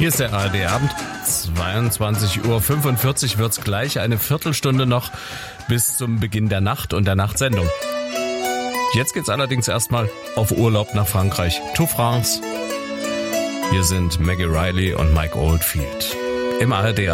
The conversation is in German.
Hier ist der ARD-Abend. 22:45 Uhr wird's gleich. Eine Viertelstunde noch bis zum Beginn der Nacht und der Nachtsendung. Jetzt geht's allerdings erstmal auf Urlaub nach Frankreich. To France. Hier sind Maggie Riley und Mike Oldfield. Im ARD